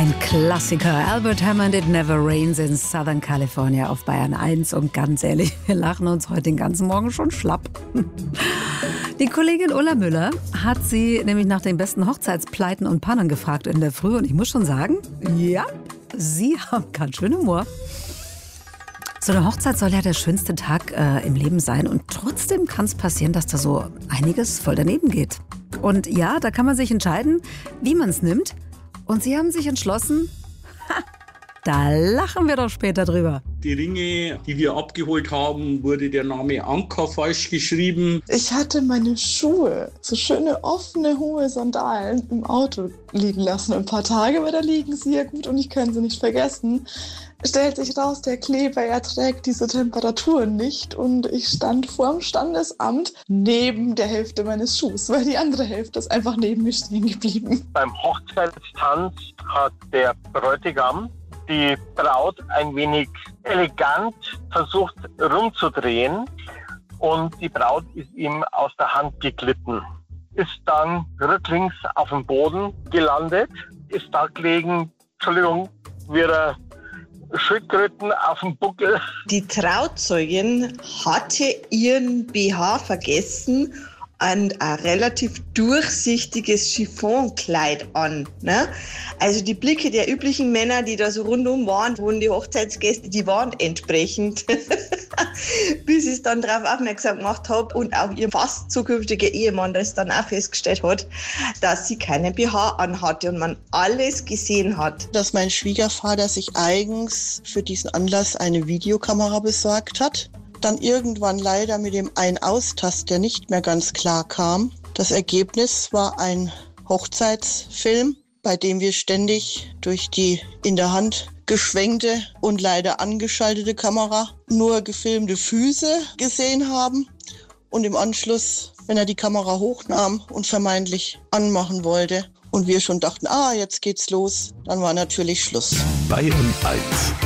Ein Klassiker. Albert Hammond, It Never Rains in Southern California auf Bayern 1. Und ganz ehrlich, wir lachen uns heute den ganzen Morgen schon schlapp. Die Kollegin Ulla Müller hat sie nämlich nach den besten Hochzeitspleiten und Pannen gefragt in der Früh. Und ich muss schon sagen, ja, sie haben ganz schön Humor. So eine Hochzeit soll ja der schönste Tag im Leben sein. Und trotzdem kann es passieren, dass da so einiges voll daneben geht. Und ja, da kann man sich entscheiden, wie man es nimmt. Und sie haben sich entschlossen, da lachen wir doch später drüber. Die Ringe, die wir abgeholt haben, wurde der Name Anka falsch geschrieben. Ich hatte meine Schuhe, so schöne offene, hohe Sandalen, im Auto liegen lassen. Ein paar Tage, aber da liegen sie ja gut und ich kann sie nicht vergessen. Stellt sich raus, der Kleber erträgt diese Temperaturen nicht und ich stand vor dem Standesamt neben der Hälfte meines Schuhs, weil die andere Hälfte ist einfach neben mir stehen geblieben. Beim Hochzeitstanz hat der Bräutigam die Braut ein wenig elegant versucht rumzudrehen und die Braut ist ihm aus der Hand geglitten. Ist dann rücklings auf dem Boden gelandet, ist da gelegen, wieder Schildkröten auf dem Buckel. Die Trauzeugin hatte ihren BH vergessen und ein relativ durchsichtiges Chiffonkleid an. Ne? Also die Blicke der üblichen Männer, die da so rundum waren, wurden die Hochzeitsgäste, die waren entsprechend, bis ich es dann darauf aufmerksam gemacht habe und auch ihr fast zukünftiger Ehemann das dann auch festgestellt hat, dass sie keinen BH anhatte und man alles gesehen hat. Dass mein Schwiegervater sich eigens für diesen Anlass eine Videokamera besorgt hat. Dann irgendwann leider mit dem Ein-Aus-Tast, der nicht mehr ganz klar kam. Das Ergebnis war ein Hochzeitsfilm, bei dem wir ständig durch die in der Hand geschwenkte und leider angeschaltete Kamera nur gefilmte Füße gesehen haben. Und im Anschluss, wenn er die Kamera hochnahm und vermeintlich anmachen wollte und wir schon dachten, jetzt geht's los, dann war natürlich Schluss. Bayern 1